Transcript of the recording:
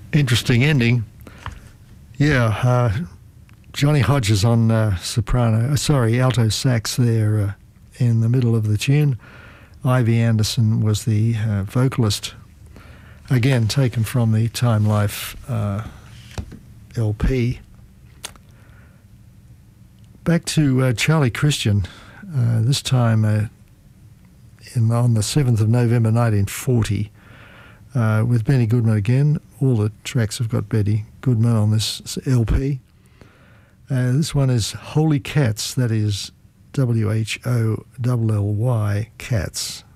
Interesting ending. Yeah, Johnny Hodges on alto sax there in the middle of the tune. Ivy Anderson was the vocalist. Again, taken from the Time Life LP. Back to Charlie Christian, this time on the 7th of November 1940, with Benny Goodman again. All the tracks have got Benny Goodman on this LP. This one is Holy Cats, that is WHOLLY Cats.